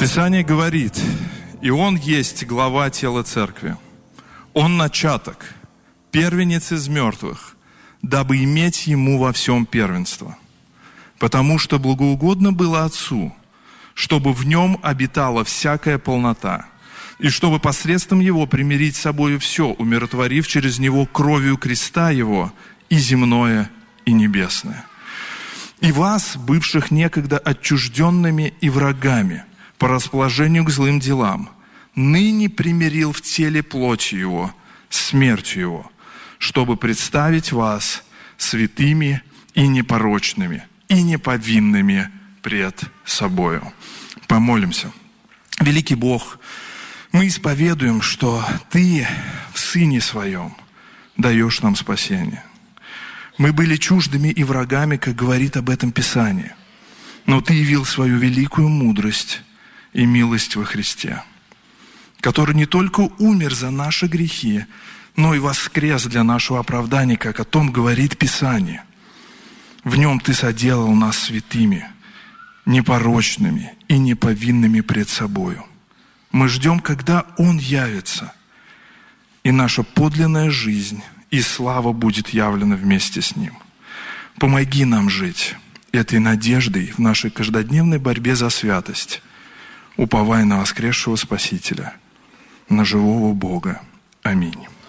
Писание говорит, и Он есть глава тела церкви. Он начаток, первенец из мертвых, дабы иметь Ему во всем первенство. Потому что благоугодно было Отцу, чтобы в Нем обитала всякая полнота, и чтобы посредством Его примирить с собою все, умиротворив через Него кровью креста Его и земное, и небесное. И вас, бывших некогда отчужденными и врагами, по расположению к злым делам, ныне примирил в теле плоти Его, смертью Его, чтобы представить вас святыми и непорочными, и неповинными пред собою. Помолимся. Великий Бог, мы исповедуем, что Ты в Сыне Своем даешь нам спасение. Мы были чуждыми и врагами, как говорит об этом Писание, но Ты явил свою великую мудрость и милость во Христе, который не только умер за наши грехи, но и воскрес для нашего оправдания, как о том говорит Писание. В Нем Ты соделал нас святыми, непорочными и неповинными пред Собою. Мы ждем, когда Он явится, и наша подлинная жизнь и слава будет явлена вместе с Ним. Помоги нам жить этой надеждой в нашей каждодневной борьбе за святость, уповая на воскресшего Спасителя, на живого Бога. Аминь.